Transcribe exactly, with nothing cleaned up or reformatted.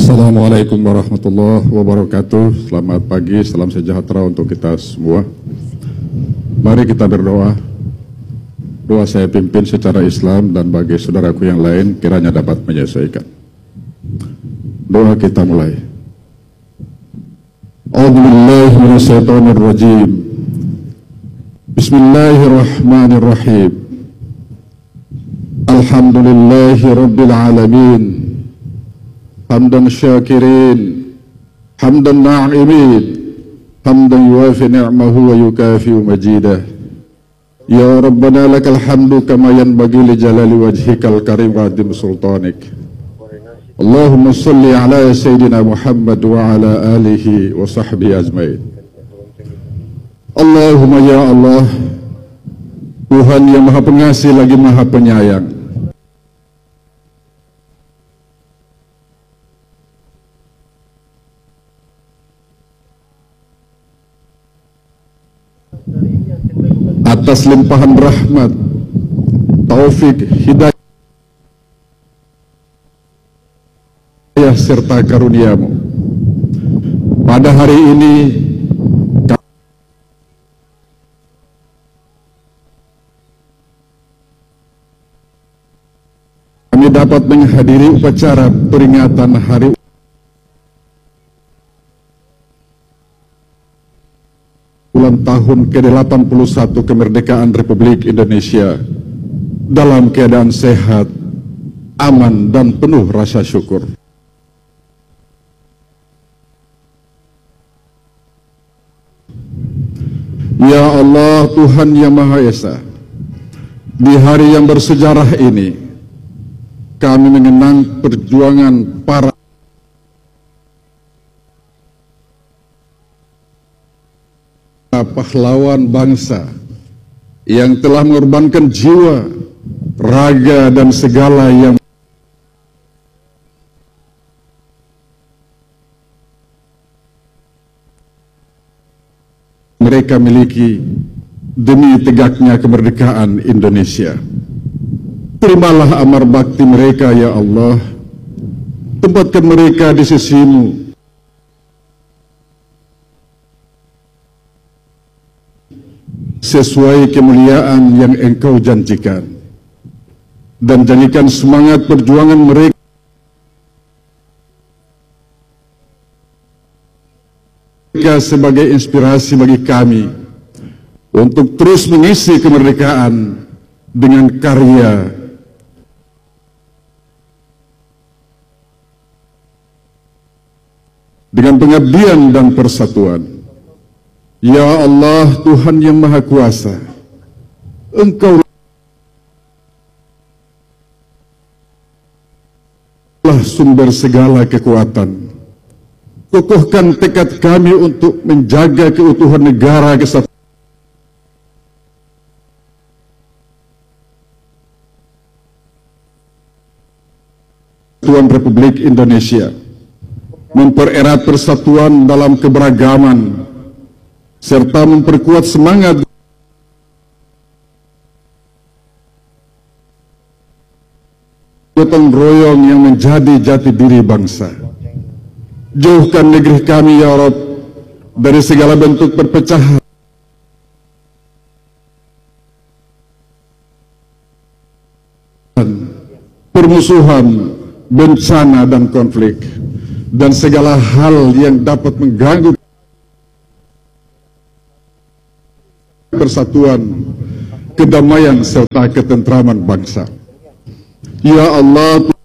Assalamualaikum warahmatullahi wabarakatuh. Selamat pagi, salam sejahtera untuk kita semua. Mari kita berdoa. Doa saya pimpin secara Islam dan bagi saudaraku yang lain kiranya dapat menyesuaikan. Doa kita mulai. A'udzubillahi minasyaitonirrajim. Bismillahirrahmanirrahim. Alhamdulillahi rabbil alamin. Hamdan syakirin, hamdan na'imin, hamdan yuafi ni'mahu wa yukafi'u majidah. Ya Rabbana lakal hamdu kama yanbaghi li jalali wajhikal karim wa adim sultanik. Allahumma salli ala Sayyidina Muhammad wa ala alihi wa sahbihi ajmain. Allahumma ya Allah, Tuhan yang maha pengasih lagi maha penyayang, atas limpahan rahmat, taufik, hidayah serta karuniamu, pada hari ini kami dapat menghadiri upacara peringatan hari ulang tahun ke delapan puluh satu kemerdekaan Republik Indonesia dalam keadaan sehat, aman, dan penuh rasa syukur. Ya Allah, Tuhan yang Maha Esa, di hari yang bersejarah ini kami mengenang perjuangan para pahlawan bangsa yang telah mengorbankan jiwa, raga, dan segala yang mereka miliki demi tegaknya kemerdekaan Indonesia. Terimalah amar bakti mereka ya Allah, tempatkan mereka di sisimu sesuai kemuliaan yang Engkau janjikan, dan jadikan semangat perjuangan mereka sebagai inspirasi bagi kami untuk terus mengisi kemerdekaan dengan karya, dengan pengabdian dan persatuan. Ya Allah, Tuhan yang Maha Kuasa, Engkau lah sumber segala kekuatan. Kokohkan tekad kami untuk menjaga keutuhan negara kesatuan Republik Indonesia, mempererat persatuan dalam keberagaman, serta memperkuat semangat gotong royong yang menjadi jati diri bangsa. Jauhkan negeri kami ya Rabb dari segala bentuk perpecahan, permusuhan, bencana, dan konflik, dan segala hal yang dapat mengganggu persatuan, kedamaian, serta ketentraman bangsa. Ya Allah,